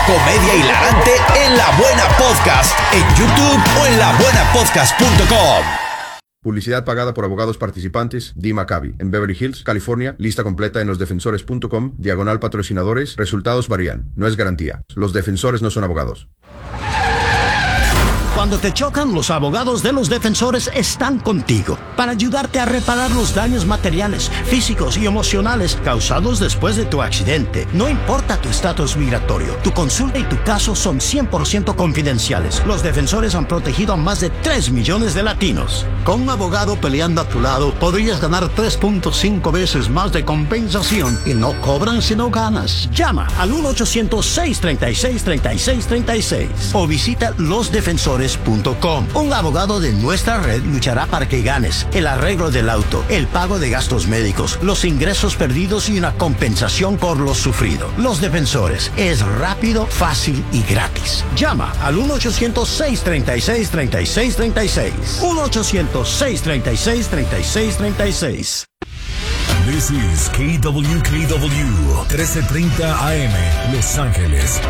Comedia hilarante en La Buena Podcast, en YouTube o en labuenapodcast.com. Publicidad pagada por abogados participantes. Dee Maccabi, en Beverly Hills, California. Lista completa en losdefensores.com. /patrocinadores. Resultados varían. No es garantía. Los defensores no son abogados. Cuando te chocan, los abogados de Los Defensores están contigo para ayudarte a reparar los daños materiales, físicos y emocionales causados después de tu accidente. No importa tu estatus migratorio, tu consulta y tu caso son 100% confidenciales. Los Defensores han protegido a más de 3 millones de latinos. Con un abogado peleando a tu lado, podrías ganar 3.5 veces más de compensación y no cobran si no ganas. Llama al 1-800-636-3636 o visita losdefensores.com. Un abogado de nuestra red luchará para que ganes el arreglo del auto, el pago de gastos médicos, los ingresos perdidos y una compensación por lo sufrido. Los Defensores es rápido, fácil y gratis. Llama al 1-800-636-3636. 1-800-636-3636. This is KWKW 1330 AM, Los Ángeles.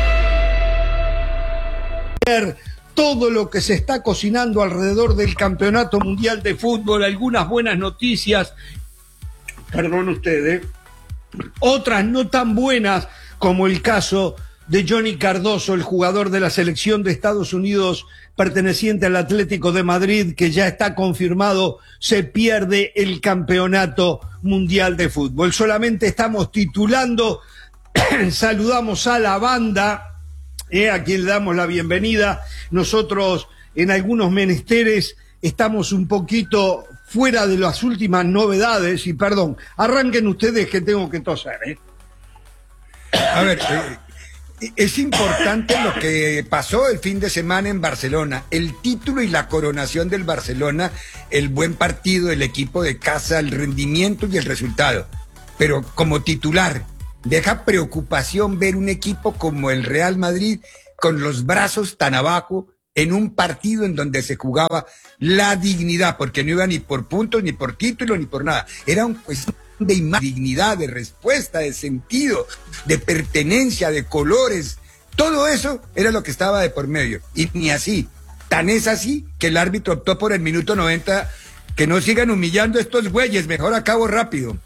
Todo lo que se está cocinando alrededor del Campeonato Mundial de Fútbol, algunas buenas noticias, perdón ustedes, otras no tan buenas, como el caso de Johnny Cardoso, el jugador de la selección de Estados Unidos perteneciente al Atlético de Madrid, que ya está confirmado, se pierde el Campeonato Mundial de Fútbol. Solamente estamos titulando, saludamos a la banda, a quien le damos la bienvenida. Nosotros en algunos menesteres estamos un poquito fuera de las últimas novedades y perdón, arranquen ustedes que tengo que toser. A ver, es importante lo que pasó el fin de semana en Barcelona, el título y la coronación del Barcelona, el buen partido, el equipo de casa, el rendimiento y el resultado, pero como titular deja preocupación ver un equipo como el Real Madrid con los brazos tan abajo en un partido en donde se jugaba la dignidad, porque no iba ni por puntos, ni por título, ni por nada. Era un cuestión de dignidad, de respuesta, de sentido, de pertenencia, de colores. Todo eso era lo que estaba de por medio. Y ni así. Tan es así que el árbitro optó por el minuto 90 que no sigan humillando a estos güeyes, mejor acabo rápido.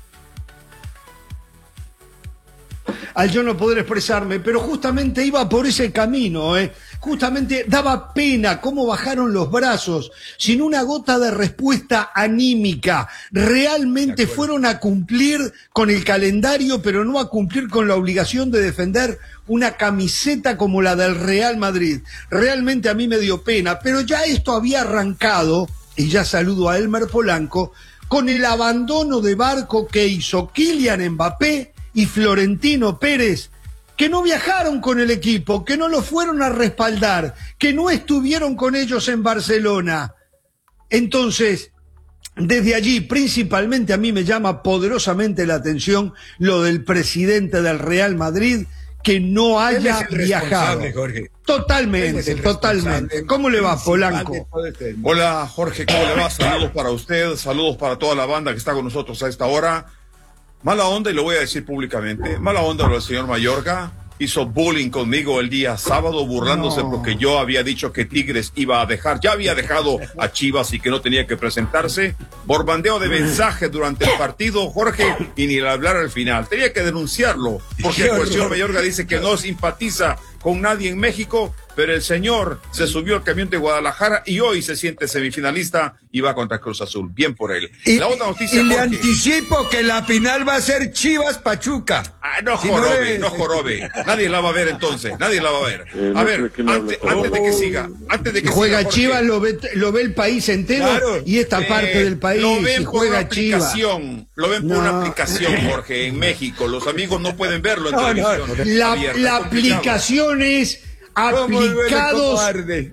Al yo no poder expresarme, pero justamente iba por ese camino, justamente daba pena cómo bajaron los brazos, sin una gota de respuesta anímica, realmente fueron a cumplir con el calendario, pero no a cumplir con la obligación de defender una camiseta como la del Real Madrid. Realmente a mí me dio pena, pero ya esto había arrancado, y ya saludo a Elmer Polanco, con el abandono de barco que hizo Kylian Mbappé y Florentino Pérez, que no viajaron con el equipo, que no lo fueron a respaldar, que no estuvieron con ellos en Barcelona. Entonces, desde allí, principalmente a mí me llama poderosamente la atención lo del presidente del Real Madrid, que no haya viajado. Jorge. Totalmente, totalmente. ¿Cómo le va, Polanco? Hola, Jorge, ¿cómo le va? Saludos para usted, saludos para toda la banda que está con nosotros a esta hora. Mala onda, y lo voy a decir públicamente, mala onda lo del señor Mayorga, hizo bullying conmigo el día sábado, burlándose porque yo había dicho que Tigres iba a dejar, ya había dejado a Chivas y que no tenía que presentarse, por bandeo de mensaje durante el partido, Jorge, y ni hablar al final. Tenía que denunciarlo, porque el señor Mayorga dice que no simpatiza con nadie en México, pero el señor se subió al camión de Guadalajara y hoy se siente semifinalista y va contra Cruz Azul. Bien por él. La otra noticia, y le anticipo que la final va a ser Chivas-Pachuca. No jorobe, no jorobe. Nadie la va a ver entonces, nadie la va a ver. A ver, antes de que siga, juega siga, Chivas, lo ve el país entero, claro, y esta parte del país. Lo ven y por juega una aplicación, lo ven por una aplicación, Jorge, en México. Los amigos no pueden verlo en televisión. La aplicación es aplicados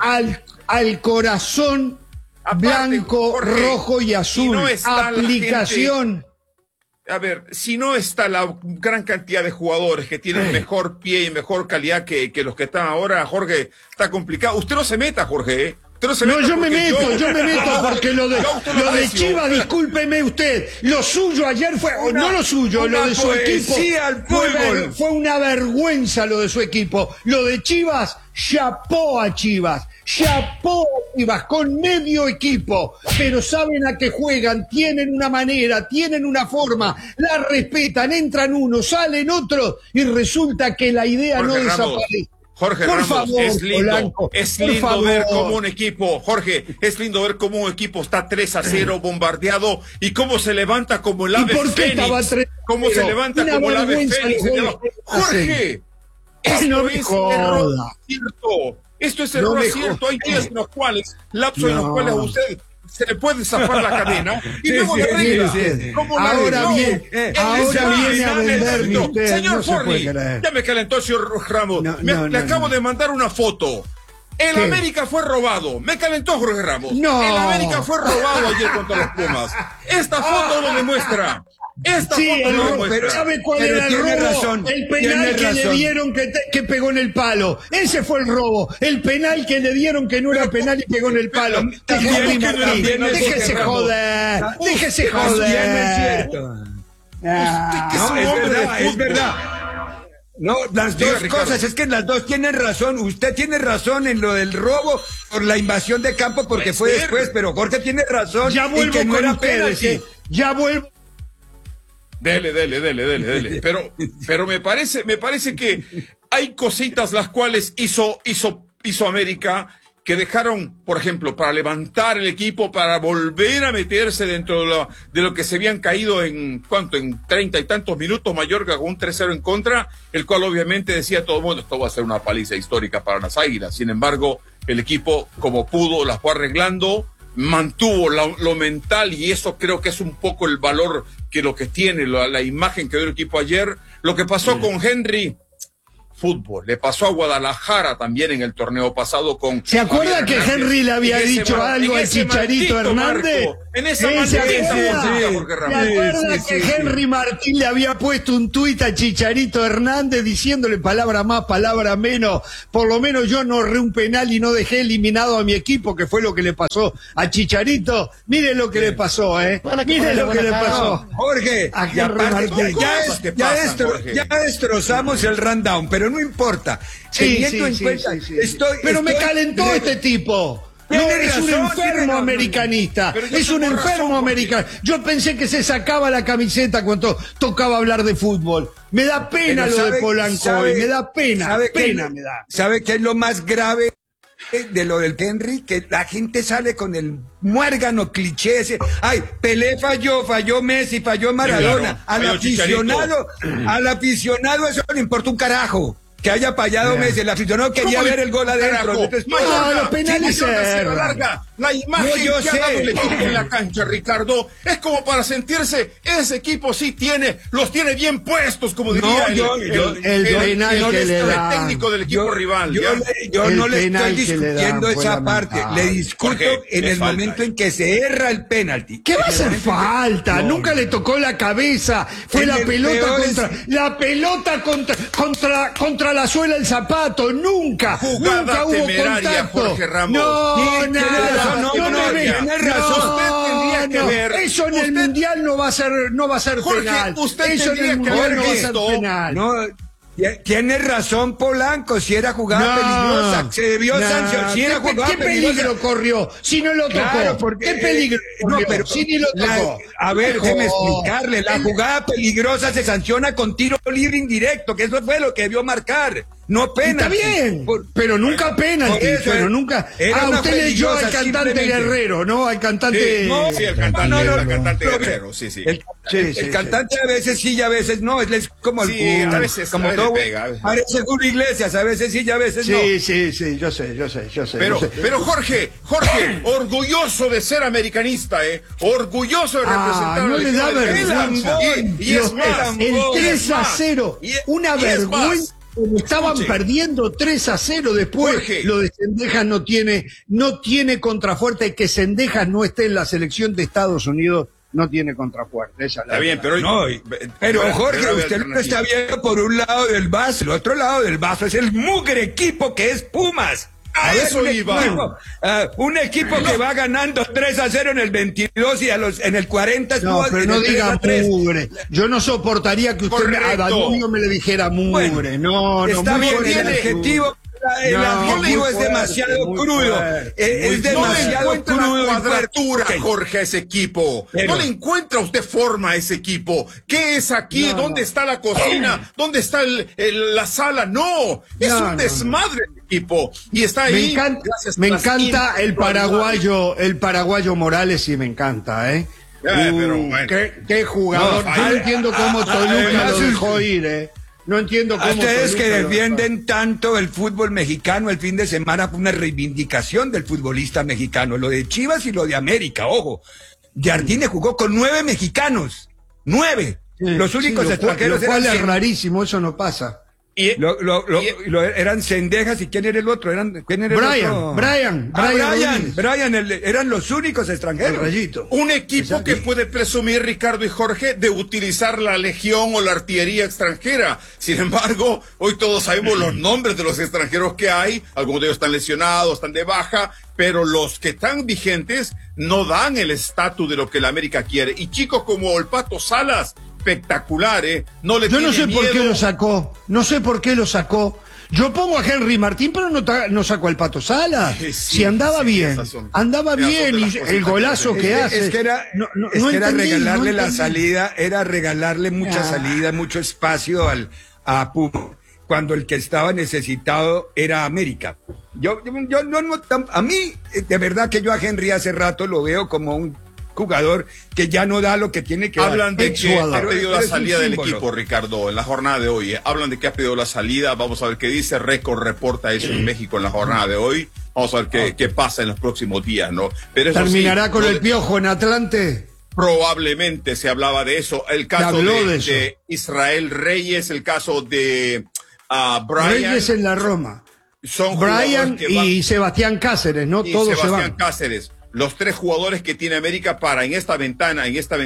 al corazón blanco, Jorge, rojo y azul. No aplicación. A ver, si no está la gran cantidad de jugadores que tienen mejor pie y mejor calidad que los que están ahora, Jorge, está complicado. Usted no se meta, Jorge, No, yo me meto porque lo de Chivas, discúlpeme usted, lo suyo ayer fue, no lo suyo, lo de su equipo fue una vergüenza lo de su equipo. Lo de Chivas, chapó a Chivas, con medio equipo, pero saben a qué juegan, tienen una manera, tienen una forma, la respetan, entran unos, salen otros y resulta que la idea no desaparece. Jorge por Ramos, favor, es lindo, Polanco, es lindo ver cómo un equipo, Jorge, es lindo ver cómo un equipo está 3-0 bombardeado y cómo se levanta como el ave fénix. Cómo se levanta como el ave fénix. Jorge, esto es error cierto. Esto es error cierto. Hay días en los cuales, lapsos en los cuales a usted se le puede zafar la cadena y luego le arregla. Ahora viene a venderme usted. Señor Forni, ya me calentó el señor Ramos. Le acabo de mandar una foto. El América fue robado. Me calentó Jorge Ramos. El América fue robado ayer contra los Pumas. Esta foto lo demuestra. Pero ¿sabe cuál era el robo? El penal que le dieron que pegó en el palo. Ese fue el robo. El penal que le dieron que no era penal y pegó en el palo. Déjese joder. Déjese joder. Es verdad. No, las dos cosas, es que las dos tienen razón. Usted tiene razón en lo del robo por la invasión de campo porque fue después, pero Jorge tiene razón. Ya vuelvo que no con era ustedes. Ya vuelvo. Dele. Pero me parece que hay cositas las cuales hizo América que dejaron, por ejemplo, para levantar el equipo, para volver a meterse dentro de lo que se habían caído en 30 y tantos minutos, Mallorca con un 3-0 en contra, el cual obviamente decía todo el mundo, esto va a ser una paliza histórica para las Águilas. Sin embargo, el equipo, como pudo, la fue arreglando, mantuvo lo mental, y eso creo que es un poco el valor que lo que tiene, la imagen que dio el equipo ayer. Lo que pasó con Henry, fútbol. Le pasó a Guadalajara también en el torneo pasado con... ¿Se acuerda que Henry le había dicho algo al Chicharito Hernández? Marco, en esa maldita Jorge Ramos. ¿Se acuerda que Henry Martín le había puesto un tuit a Chicharito Hernández diciéndole palabra más, palabra menos? Por lo menos yo no erré un penal y no dejé eliminado a mi equipo, que fue lo que le pasó a Chicharito. Mire lo que le pasó, Mire lo que le pasó. Jorge, a Henry Martín. Ya destrozamos el rundown, pero no importa. Pero me calentó este tipo. No, es un enfermo americanista. Es un enfermo americanista. Yo pensé que se sacaba la camiseta cuando tocaba hablar de fútbol. Me da pena lo de Polanco hoy. Me da pena. Me da. ¿Sabe qué es lo más grave de lo del Henry? Que la gente sale con el muérgano cliché ese. Ay, Pelé falló Messi, falló Maradona. Al aficionado eso no le importa un carajo. Que haya fallado Messi, el aficionado quería ver el gol adentro. Los penales la imagen que ha dado el equipo en la cancha, Ricardo, es como para sentirse, ese equipo los tiene bien puestos, como diría el técnico del equipo rival. Yo no le estoy discutiendo esa parte, le discuto en el momento en que se erra el penalti. ¿Qué va a hacer falta? Nunca le tocó la cabeza, fue la pelota contra la suela del zapato, nunca hubo contacto. Jorge Ramos. Eso en el mundial no va a ser Jorge, penal. Usted tendría que haber visto. Tiene razón Polanco, si era jugada peligrosa, se debió sancionar. Si era jugada ¿Qué peligro corrió? Si no lo tocó. ¿Qué peligro corrió? Si ni lo tocó. A ver, déjeme explicarle. La jugada peligrosa se sanciona con tiro libre indirecto, que eso fue lo que debió marcar. No penalti. Está bien, pero nunca penalti. Pero nunca. Usted leyó al cantante Guerrero, ¿no? Al cantante. Sí, el cantante Guerrero, sí. El cantante a veces sí y a veces no. Es como a veces como todo. Parece Julio Iglesias, a veces sí y a veces no. Sí, yo sé. Pero Jorge, orgulloso de ser americanista, orgulloso de representar no le da vergüenza. Y es más, el 3-0, una vergüenza. Estaban perdiendo 3-0 después. Jorge. Lo de Cendejas no tiene contrafuerte. Que Cendejas no esté en la selección de Estados Unidos no tiene contrafuerte. Está bien, pero Jorge, usted lo está viendo por un lado del vaso. El otro lado del vaso es el mugre equipo que es Pumas. A eso iba. Un equipo que va ganando 3-0 en el 22 y en el 40 No, pero no diga mugre. Yo no soportaría que usted a Danubio me le dijera mugre. Bueno, no, está muy bien, fuerte. el adjetivo. El adjetivo es demasiado crudo. Es demasiado encuentra crudo. la cuadratura, Ok. Jorge, a ese equipo. Pero- No le encuentra usted forma a ese equipo. ¿Qué es aquí? ¿Dónde está la cocina? ¿Dónde está la sala? No, es No, un no, desmadre el equipo. Y está ahí. Me encanta el paraguayo Morales y me encanta, ¿eh? Pero bueno. Qué jugador. No, Yo no entiendo cómo Toluca además lo es- dejó ir, No entiendo cómo. A ustedes que Toluca lo defienden tanto el fútbol mexicano, el fin de semana fue una reivindicación del futbolista mexicano, lo de Chivas y lo de América, ojo. Jardine jugó con 9 mexicanos, 9. dejó. Los únicos lo extranjeros cual es eran rarísimo, eso no pasa. eran Cendejas y ¿quién era el otro? ¿Quién era el otro? Brian Rodríguez. Eran los únicos El extranjeros. Rayito. Un equipo Exacto. que puede presumir, Ricardo y Jorge, de utilizar la legión o la artillería extranjera. Sin embargo, hoy todos sabemos los nombres de los extranjeros que hay. Algunos de ellos están lesionados, están de baja, pero los que están vigentes no dan el estatus de lo que la América quiere. Y chicos como el Pato Salas, espectacular, ¿eh? No le Yo no sé tiene por qué miedo. lo sacó. No sé por qué lo sacó. Yo pongo a Henry Martín, pero no sacó al Pato Sala. Sí, Si andaba bien, esas son andaba de bien. las Y cositas el golazo que que hace. Es que era, No era entendí, regalarle no la entendí. salida, era regalarle mucha salida, mucho espacio a Puma, cuando el que estaba necesitado era América. A mí, de verdad que yo a Henry hace rato lo veo como un jugador que ya no da lo que tiene que Hablan dar. de que ha Pero pedido la es un salida del símbolo. equipo, Ricardo, en la jornada de hoy. Hablan de que ha pedido la salida. Vamos a ver qué dice. Récord reporta eso en México en la jornada de hoy. Vamos a ver qué pasa en los próximos días, ¿no? Pero eso ¿Terminará sí, con no el de- Piojo en Atlante? Probablemente se hablaba de eso. El caso habló de eso. de Israel Reyes, el caso de Brian. Reyes en la Roma. Son Brian jugadores que van- y Sebastián Cáceres, ¿no? y Todos se Sebastián van. Cáceres, los 3 jugadores que tiene América para en esta ventana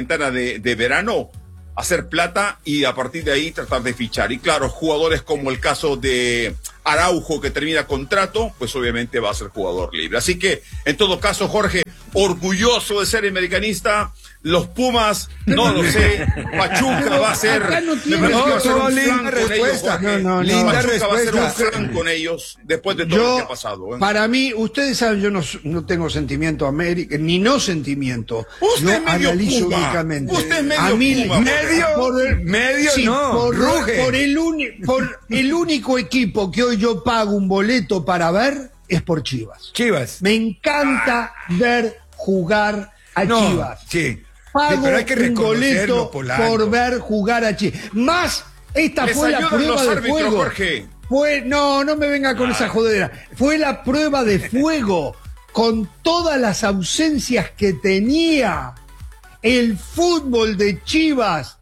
de verano, hacer plata y a partir de ahí tratar de fichar. Y claro, jugadores como el caso de Araujo, que termina contrato, pues obviamente va a ser jugador libre. Así que, en todo caso, Jorge, orgulloso de ser americanista. Los Pumas, no lo sé. Pachuca va a ser. Acá no tiene- me parece que va a No, ser un linda flan con ellos, respuesta. Jorge. No, linda Pachuca va a ser un respuesta. flan con ellos después de todo lo que ha pasado. ¿eh? Para mí, ustedes saben, yo no tengo sentimiento América, ni no sentimiento. Usted Yo es medio analizo Puma. únicamente. Usted es medio A mí, Puma. Medio no, por ruge. por el único equipo que hoy yo pago un boleto para ver es por Chivas. Chivas. Me encanta ver jugar a No, Chivas. sí. Pago Sí, pero hay que un reconocerlo, boleto Polanco. por ver jugar a Chivas. Más, esta Les fue la ayudan prueba los de árbitros, fuego. Jorge. No me venga con esa jodera. Fue la prueba de fuego con todas las ausencias que tenía el fútbol de Chivas.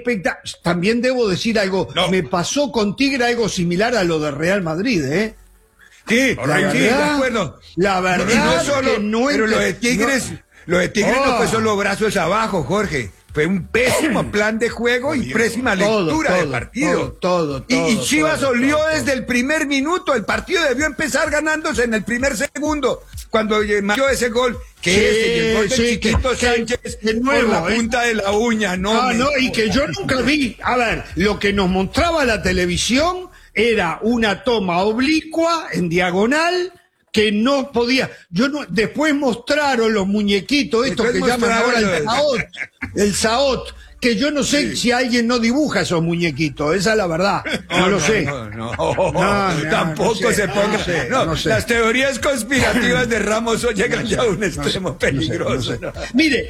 También debo decir algo. No. Me pasó con Tigre algo similar a lo de Real Madrid, ¿eh? Sí, La sí, de verdad, acuerdo. la verdad Y no solo, que no pero lo de ent- Tigres, no- lo de Tigres no Oh. fue solo brazos abajo, Jorge. Fue un pésimo plan de juego y pésima Todo, lectura de todo, partido. todo, Y Chivas todo, olió todo. desde el primer minuto. El partido debió empezar ganándose en el primer segundo. Cuando metió ese gol, que Sí, el gol de sí, Chiquito que Sánchez de nuevo, por la ¿eh? punta de la uña, ¿no? Y que yo nunca vi. A ver, lo que nos mostraba la televisión era una toma oblicua en diagonal que no podía. Después mostraron los muñequitos estos Después que llaman ahora mostraron el Saot, que yo no sé si alguien no dibuja esos muñequitos, esa es la verdad. No lo sé. No, no tampoco sé, se ponga. no sé, No, no sé. Las teorías conspirativas de Ramos hoy llegan ya a un extremo peligroso. No sé. Mire,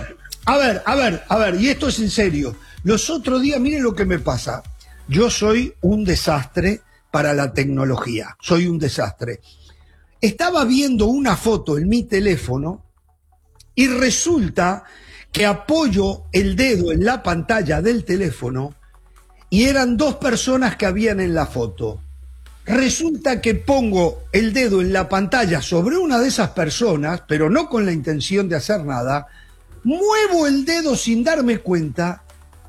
a ver, y esto es en serio. Los otros días, mire lo que me pasa. Yo soy un desastre para la tecnología. Soy un desastre. Estaba viendo una foto en mi teléfono y resulta que apoyo el dedo en la pantalla del teléfono y eran 2 personas que habían en la foto. Resulta que pongo el dedo en la pantalla sobre una de esas personas, pero no con la intención de hacer nada, muevo el dedo sin darme cuenta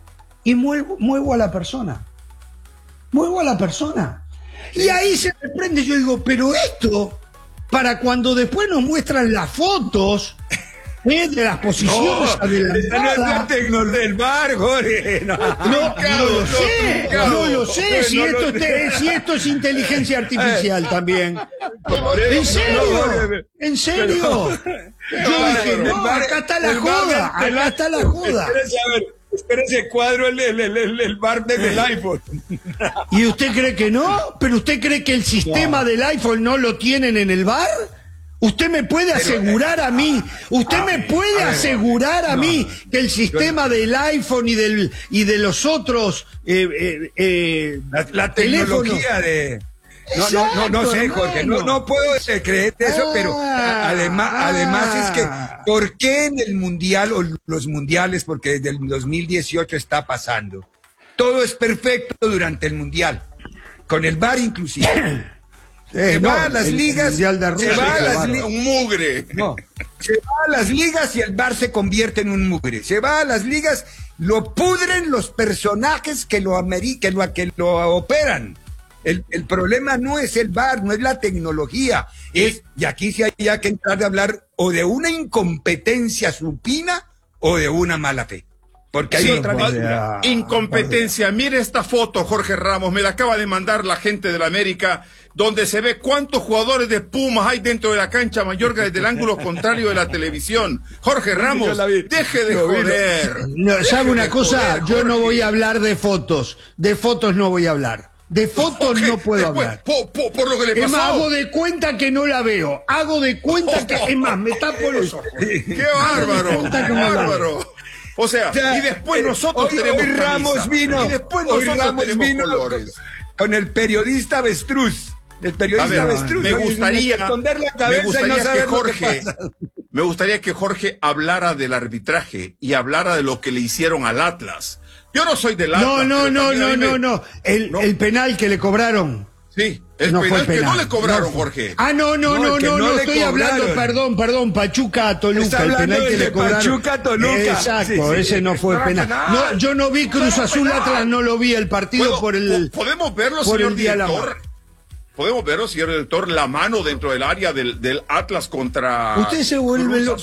y muevo a la persona. Muevo a la persona. Y ahí se me prende, yo digo, pero esto para cuando después nos muestran las fotos de las posiciones Esta no es la adelantadas. tecnología del VAR, Jorge. No lo sé, si esto es inteligencia artificial también. ¿En serio? ¿En serio? Yo dije, no, acá está la joda, acá está la joda. Espérese, cuadro el VAR del iPhone. ¿Y usted cree que no? ¿Pero usted cree que el sistema del iPhone no lo tienen en el VAR? ¿Usted me puede asegurar a mí, que el sistema del iPhone y de los otros la tecnología de... No sé, Jorge, no puedo creer eso, pero además es que, ¿por qué en el Mundial o los Mundiales, porque desde el 2018 está pasando, todo es perfecto durante el Mundial, con el VAR inclusive? Se va a las ligas, un mugre. No, se va a las ligas y el VAR se convierte en un mugre. Se va a las ligas, lo pudren los personajes que lo operan. El problema no es el VAR, no es la tecnología, y aquí sí hay que entrar a hablar o de una incompetencia supina o de una mala fe. Porque hay otra incompetencia. Mire esta foto, Jorge Ramos, me la acaba de mandar la gente de la América, donde se ve cuántos jugadores de Pumas hay dentro de la cancha Mayorga desde el ángulo contrario de la televisión. Jorge Ramos, deje de joder. No, ¿sabe una cosa? Yo no voy a hablar de fotos no voy a hablar. De fotos no puedo hablar. Por lo que le pasó. Es más, hago de cuenta que no la veo. Hago de cuenta que... Es más, me tapo los ojos. ¡Qué bárbaro! O sea, y después nosotros tenemos hoy Ramos vino, y después nosotros tenemos colores. Con el periodista avestruz. El periodista avestruz. Me gustaría que Jorge hablara del arbitraje y hablara de lo que le hicieron al Atlas. Yo no soy del Atlas. No. El penal que le cobraron. Sí, el penal que no le cobraron, Jorge. No, estoy hablando, perdón, Pachuca Toluca, el penal que le cobraron. Pachuca Toluca. Exacto, ese no fue penal. No, yo no vi Cruz Azul Atlas, no lo vi el partido por el... ¿Podemos verlo, señor director? ¿Podemos verlo, señor director, la mano dentro del área del Atlas contra... Usted se vuelve loco.